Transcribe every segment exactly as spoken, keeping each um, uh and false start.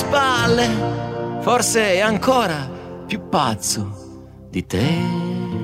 spalle, forse è ancora più pazzo di te.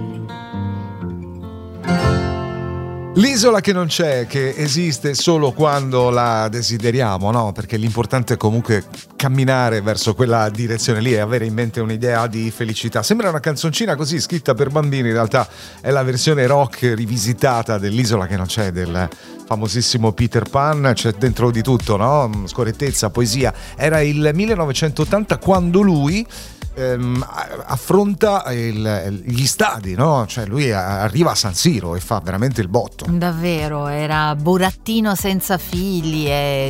L'isola che non c'è, che esiste solo quando la desideriamo, no? Perché l'importante è comunque camminare verso quella direzione lì e avere in mente un'idea di felicità. Sembra una canzoncina così scritta per bambini, in realtà è la versione rock rivisitata dell'Isola che non c'è, del famosissimo Peter Pan. C'è dentro di tutto, no? Scorrettezza, poesia. Era il millenovecentottanta quando lui ehm, affronta il, gli stadi, no? Cioè lui arriva a San Siro e fa veramente il botto. Davvero, era burattino senza figli e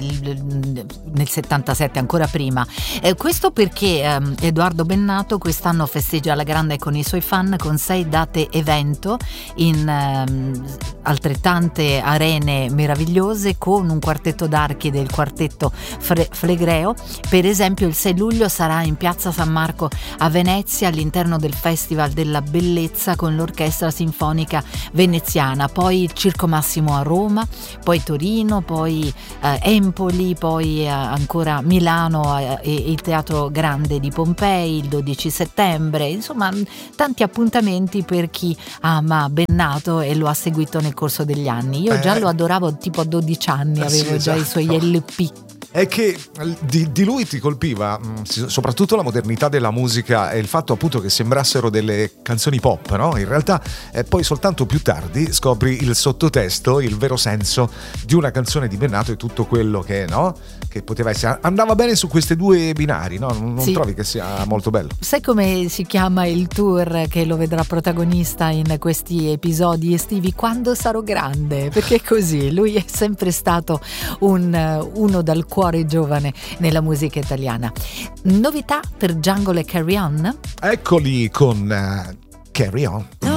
nel settantasette, ancora prima. Eh, questo perché ehm, Edoardo Bennato quest'anno festeggia alla grande con i suoi fan, con sei date evento in ehm, altrettante arene meravigliose, con un quartetto d'archi del quartetto Fre- Flegreo. Per esempio il sei luglio sarà in piazza San Marco a Venezia, all'interno del Festival della Bellezza, con l'Orchestra Sinfonica Veneziana. Poi Circo Massimo a Roma, poi Torino, poi eh, Empoli, poi eh, ancora Milano eh, e il Teatro Grande di Pompei il dodici settembre. Insomma, tanti appuntamenti per chi ama Bennato e lo ha seguito nel corso degli anni. Io già eh, lo adoravo tipo a dodici anni, avevo sì, già esatto. i suoi L P. È che di, di lui ti colpiva mh, soprattutto la modernità della musica e il fatto appunto che sembrassero delle canzoni pop, no? In realtà eh, poi soltanto più tardi scopri il sottotesto, il vero senso di una canzone di Bennato e tutto quello che, no? Che poteva essere. Andava bene su queste due binari, no? Non, non sì. trovi che sia molto bello? Sai come si chiama il tour che lo vedrà protagonista in questi episodi estivi? Quando sarò grande, perché così lui è sempre stato un, uno dal cuore giovane nella musica italiana. Novità per Jungle e Carry On? Eccoli con uh, Carry On.